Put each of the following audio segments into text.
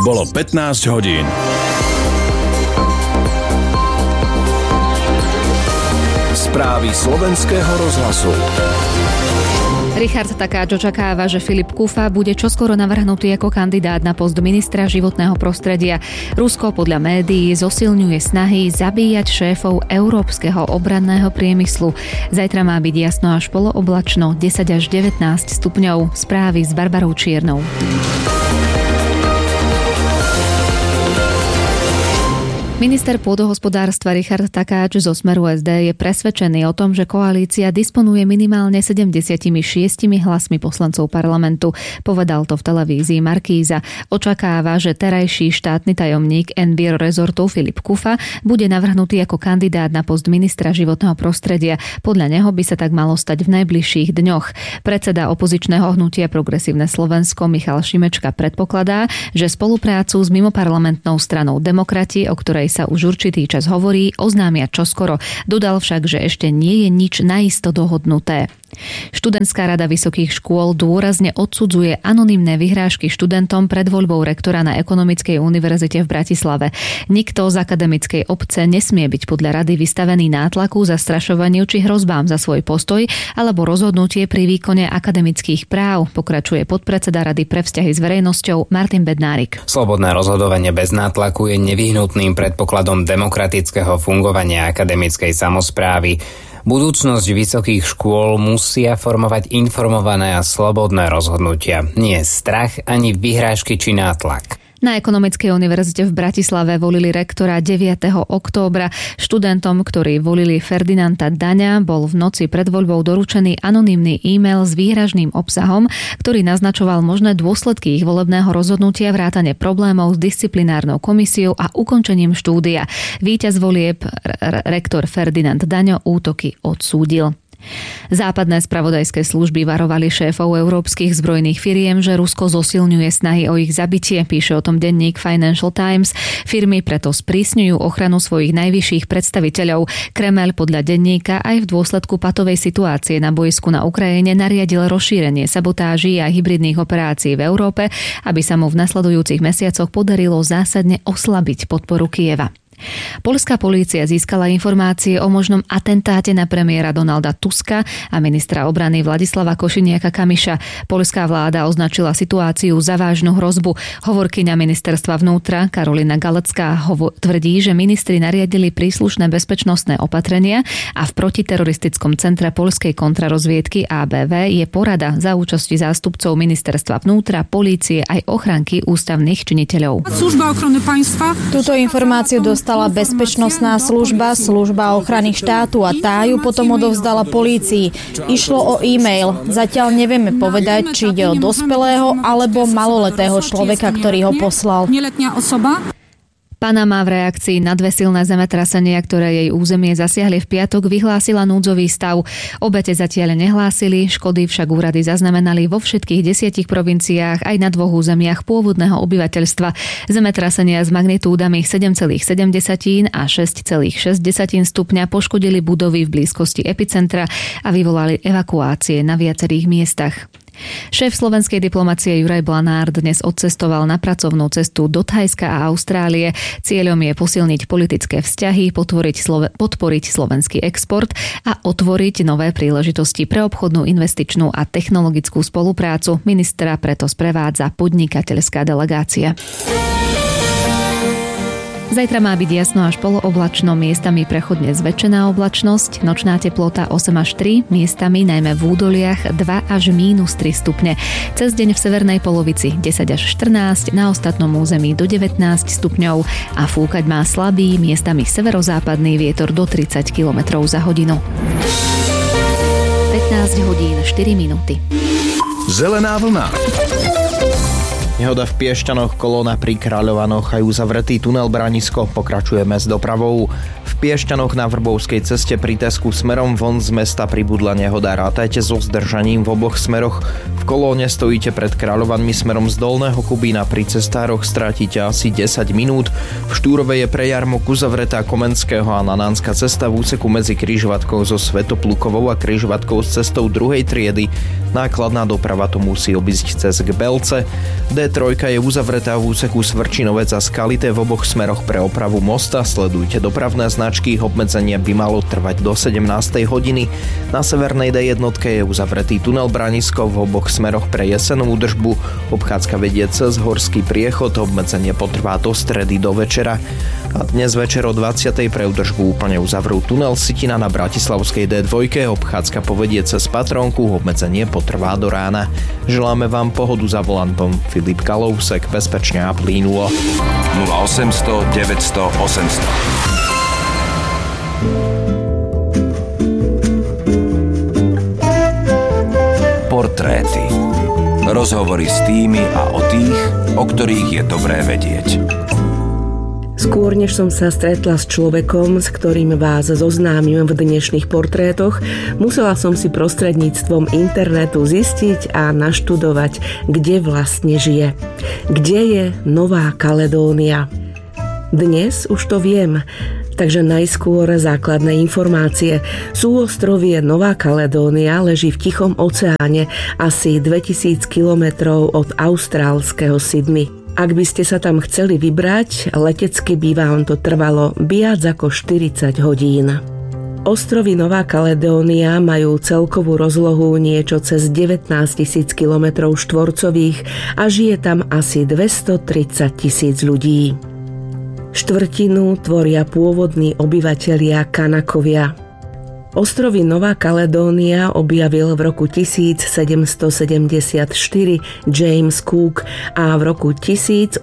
Bolo 15 hodín. Správy slovenského rozhlasu. Richard Takáč očakáva, že Filip Kufa bude čoskoro navrhnutý ako kandidát na post ministra životného prostredia. Rusko podľa médií zosilňuje snahy zabíjať šéfov európskeho obranného priemyslu. Zajtra má byť jasno až polooblačno, 10 až 19 stupňov. Správy s Barbarou Čiernou. Minister pôdohospodárstva Richard Takáč zo Smeru SD je presvedčený o tom, že koalícia disponuje minimálne 76 hlasmi poslancov parlamentu. Povedal to v televízii Markíza. Očakáva, že terajší štátny tajomník Enviro rezortu Filip Kufa bude navrhnutý ako kandidát na post ministra životného prostredia. Podľa neho by sa tak malo stať v najbližších dňoch. Predseda opozičného hnutia Progresívne Slovensko Michal Šimečka predpokladá, že spoluprácu s mimoparlamentnou stranou Demokrati, o ktorej sa už určitý čas hovorí, oznámia čoskoro. Dodal však, že ešte nie je nič naisto dohodnuté. Študentská rada vysokých škôl dôrazne odsudzuje anonymné vyhrážky študentom pred voľbou rektora na Ekonomickej univerzite v Bratislave. Nikto z akademickej obce nesmie byť podľa rady vystavený nátlaku, zastrašovaniu či hrozbám za svoj postoj alebo rozhodnutie pri výkone akademických práv, pokračuje podpredseda Rady pre vzťahy s verejnosťou Martin Bednárik. Slobodné rozhodovanie bez nátlaku je nevyhnutným predpokladom demokratického fungovania akademickej samosprávy. Budúcnosť vysokých škôl musia formovať informované a slobodné rozhodnutia. Nie strach, ani vyhrážky či nátlak. Na Ekonomickej univerzite v Bratislave volili rektora 9. októbra. Študentom, ktorí volili Ferdinanda Daňa, bol v noci pred voľbou doručený anonymný e-mail s výhražným obsahom, ktorý naznačoval možné dôsledky ich volebného rozhodnutia, vrátane problémov s disciplinárnou komisiou a ukončením štúdia. Víťaz volieb rektor Ferdinand Daňo útoky odsúdil. Západné spravodajské služby varovali šéfov európskych zbrojných firiem, že Rusko zosilňuje snahy o ich zabitie, píše o tom denník Financial Times. Firmy preto sprísňujú ochranu svojich najvyšších predstaviteľov. Kremeľ podľa denníka aj v dôsledku patovej situácie na bojsku na Ukrajine nariadil rozšírenie sabotáží a hybridných operácií v Európe, aby sa mu v nasledujúcich mesiacoch podarilo zásadne oslabiť podporu Kyjeva. Poľská polícia získala informácie o možnom atentáte na premiéra Donalda Tuska a ministra obrany Vladislava Košiniaka-Kamiša. Poľská vláda označila situáciu za vážnu hrozbu. Hovorkyňa ministerstva vnútra Karolina Galecká tvrdí, že ministri nariadili príslušné bezpečnostné opatrenia a v protiteroristickom centre poľskej kontrarozviedky ABV je porada za účasti zástupcov ministerstva vnútra, polície aj ochranky ústavných činiteľov. Služba ochrany państwa. Túto informáciu dostala bezpečnostná služba ochrany štátu a tá ju potom odovzdala polícii. Išlo o e-mail. Zatiaľ nevieme povedať, či ide o dospelého alebo maloletého človeka, ktorý ho poslal. Neletnia osoba. Panama v reakcii na dve silné zemetrasenia, ktoré jej územie zasiahli v piatok, vyhlásila núdzový stav. Obete zatiaľ nehlásili, škody však úrady zaznamenali vo všetkých 10 provinciách aj na 2 územiach pôvodného obyvateľstva. Zemetrasenia s magnitúdami 7,7 a 6,6 stupňa poškodili budovy v blízkosti epicentra a vyvolali evakuácie na viacerých miestach. Šéf slovenskej diplomacie Juraj Blanár dnes odcestoval na pracovnú cestu do Thajska a Austrálie. Cieľom je posilniť politické vzťahy, podporiť slovenský export a otvoriť nové príležitosti pre obchodnú, investičnú a technologickú spoluprácu. Ministra preto sprevádza podnikateľská delegácia. Zajtra má byť jasno až polooblačno, miestami prechodne zväčšená oblačnosť, nočná teplota 8 až 3, miestami najmä v údoliach 2 až -3 stupne. Cez deň v severnej polovici 10 až 14, na ostatnom území do 19 stupňov a fúkať má slabý, miestami severozápadný vietor do 30 km za hodinu. 15 hodín 4 minúty. Zelená vlna. Nehoda v Piešťanoch, kolóna pri Kráľovanoch aj uzavretý tunel Branisko. Pokračujeme s dopravou. V Piešťanoch na Vrbovskej ceste pri Tesku smerom von z mesta pribudla nehoda. Rátajte so zdržaním v oboch smeroch. V kolóne stojíte pred Kráľovanmi smerom z Dolného Kubína. Pri cestároch stratíte asi 10 minút. V Štúrovej je pre jarmok uzavretá Komenského a Nanánska cesta v úseku medzi križovatkou so Svätoplukovou a križovatkou s cestou 2. triedy. Nákladná doprava to musí obísť cez Gbelce. D3 je uzavretá v úseku Svrčinovec a Skalité v oboch smeroch pre opravu mosta. Sledujte dopravné značky, obmedzenie by malo trvať do 17. hodiny. Na severnej D1 je uzavretý tunel Branisko v oboch smeroch pre jesenovú držbu. Obchádzka vedie cez Horský priechod, obmedzenie potrvá do stredy do večera. A dnes večer o 20. pre údržbu úplne uzavrú tunel Sitina na Bratislavskej D2, obchádzka povedie cez Patrónku, obmedzenie potrvá do rána. Želáme vám pohodu za volantom. Filip Kalousek, bezpečne a plynulo. 0800 900 800. Portréty. Rozhovory s tými a o tých, o ktorých je dobré vedieť. Skôr než som sa stretla s človekom, s ktorým vás zoznámim v dnešných portrétoch, musela som si prostredníctvom internetu zistiť a naštudovať, kde vlastne žije. Kde je Nová Kaledónia? Dnes už to viem, takže najskôr základné informácie. Súostrovie Nová Kaledónia leží v Tichom oceáne asi 2000 kilometrov od austrálskeho Sydney. Ak by ste sa tam chceli vybrať, letecky by vám to trvalo viac ako 40 hodín. Ostrovy Nová Kaledónia majú celkovú rozlohu niečo cez 19 000 km štvorcových a žije tam asi 230 000 ľudí. Štvrtinu tvoria pôvodní obyvatelia Kanakovia. Ostrovy Nová Kaledónia objavil v roku 1774 James Cook a v roku 1853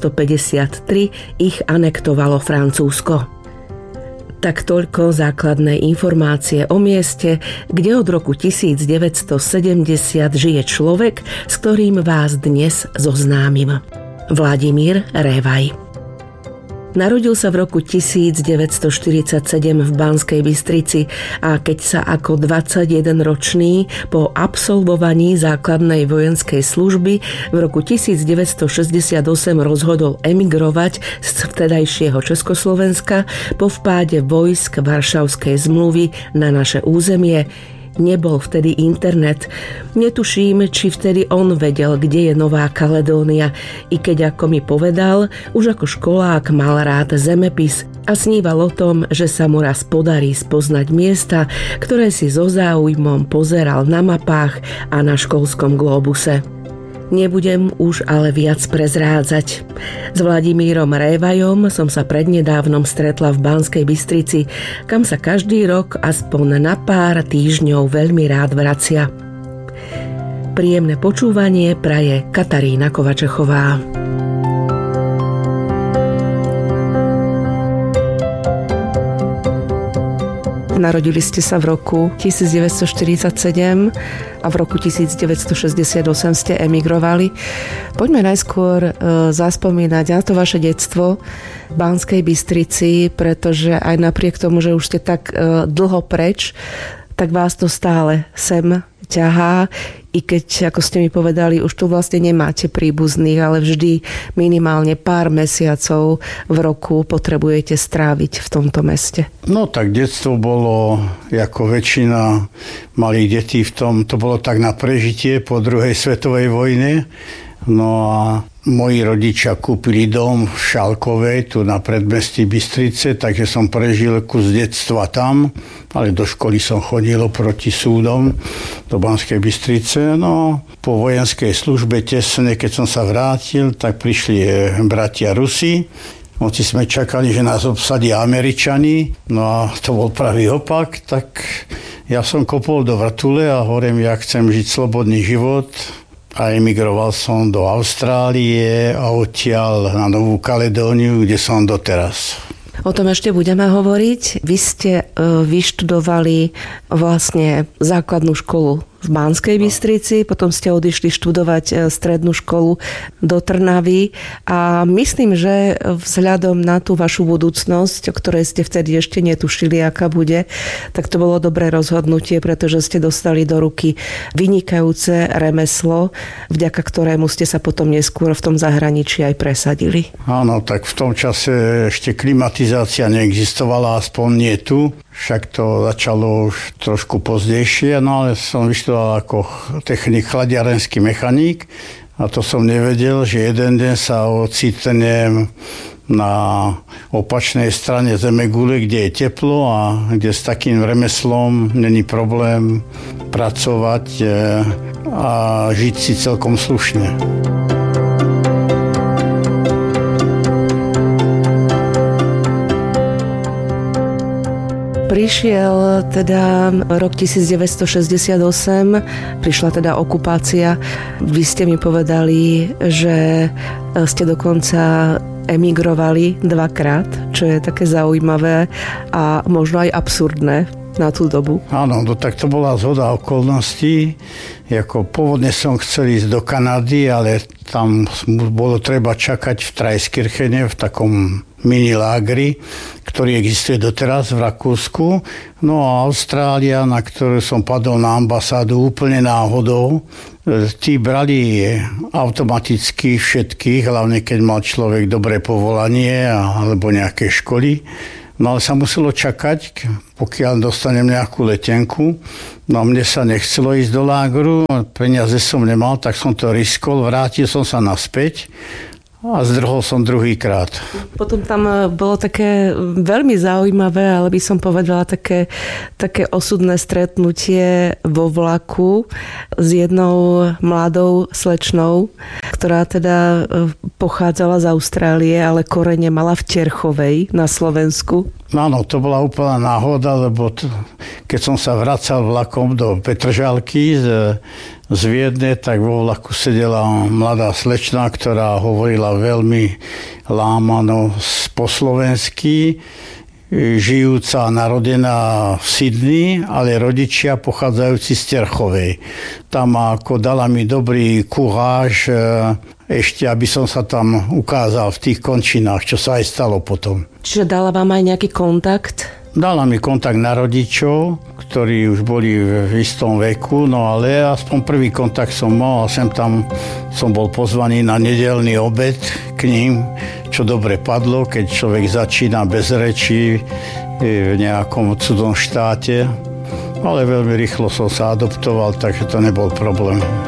ich anektovalo Francúzsko. Tak toľko základné informácie o mieste, kde od roku 1970 žije človek, s ktorým vás dnes zoznámim. Vladimír Révaj. Narodil sa v roku 1947 v Banskej Bystrici a keď sa ako 21-ročný po absolvovaní základnej vojenskej služby v roku 1968 rozhodol emigrovať z vtedajšieho Československa po vpáde vojsk Varšavskej zmluvy na naše územie, nebol vtedy internet. Netuším, či vtedy on vedel, kde je Nová Kaledónia, i keď, ako mi povedal, už ako školák mal rád zemepis a sníval o tom, že sa mu raz podarí spoznať miesta, ktoré si so záujmom pozeral na mapách a na školskom globuse. Nebudem už ale viac prezrádzať. S Vladimírom Révajom som sa prednedávnom stretla v Banskej Bystrici, kam sa každý rok aspoň na pár týždňov veľmi rád vracia. Príjemné počúvanie praje Katarína Kovačechová. Narodili ste sa v roku 1947 a v roku 1968 ste emigrovali. Poďme najskôr zaspomínať na to vaše detstvo v Banskej Bystrici, pretože aj napriek tomu, že už ste tak dlho preč, tak vás to stále sem ťahá, i keď, ako ste mi povedali, už tu vlastne nemáte príbuzných, ale vždy minimálne pár mesiacov v roku potrebujete stráviť v tomto meste. No tak detstvo bolo, ako väčšina malých detí v tom, to bolo tak na prežitie po druhej svetovej vojne. No a moji rodičia kúpili dom v Šálkovej, tu na predmestí Bystrice, takže som prežil kus detstva tam, ale do školy som chodil proti súdom do Banskej Bystrice. No, po vojenskej službe tesne, keď som sa vrátil, tak prišli bratia Rusi. Moci sme čakali, že nás obsadia Američani, no a to bol pravý opak, tak ja som kopol do vrtule a hovorím, ja chcem žiť slobodný život. A emigroval som do Austrálie a odtiaľ na Novú Kaledóniu, kde som doteraz. O tom ešte budeme hovoriť. Vy ste vyštudovali vlastne základnú školu v Banskej Bystrici, potom ste odišli študovať strednú školu do Trnavy a myslím, že vzhľadom na tú vašu budúcnosť, o ktorej ste vtedy ešte netušili, aká bude, tak to bolo dobré rozhodnutie, pretože ste dostali do ruky vynikajúce remeslo, vďaka ktorému ste sa potom neskôr v tom zahraničí aj presadili. Áno, tak v tom čase ešte klimatizácia neexistovala, aspoň nie tu. Však to začalo už trošku pozdejšie, no ale som vyštudoval ako technik chladiarenský mechaník a to som nevedel, že jeden deň sa ocitnem na opačnej strane zemegule, kde je teplo a kde s takým remeslom není problém pracovať a žiť si celkom slušne. Prišiel teda rok 1968, prišla teda okupácia. Vy ste mi povedali, že ste dokonca emigrovali dvakrát, čo je také zaujímavé a možno aj absurdné na tú dobu. Áno, tak to bola zhoda okolností. Pôvodne som chcel ísť do Kanady, ale tam bolo treba čakať v Traiskirchene, v takom mini-lágri, ktorý existuje doteraz v Rakúsku. No a Austrália, na ktorú som padol na ambasádu úplne náhodou, tí brali automaticky všetkých, hlavne keď mal človek dobré povolanie alebo nejaké školy. No ale sa muselo čakať, pokiaľ dostanem nejakú letenku. No mne sa nechcelo ísť do lágru, peniaze som nemal, tak som to riskol, vrátil som sa naspäť a zdrhol som druhýkrát. Potom tam bolo také veľmi zaujímavé, ale by som povedala také osudné stretnutie vo vlaku s jednou mladou slečnou, ktorá teda pochádzala z Austrálie, ale korene mala v Terchovej na Slovensku. Áno, to bola úplná náhoda, lebo keď som sa vracal vlakom do Petržalky z Viedne, tak vo vlaku sedela mladá slečna, ktorá hovorila veľmi lámano po slovensky, žijúca, narodená v Sydney, ale rodičia pochádzajúci z Terchovej. Tam dala mi dobrý kuráž, ešte aby som sa tam ukázal v tých končinách, čo sa aj stalo potom. Čiže dala vám aj nejaký kontakt? Dala mi kontakt na rodičov, ktorí už boli v istom veku, no ale aspoň prvý kontakt som mal a sem tam som bol pozvaný na nedeľný obed k ním, čo dobre padlo, keď človek začína bez rečí v nejakom cudzom štáte, ale veľmi rýchlo som sa adoptoval, takže to nebol problém.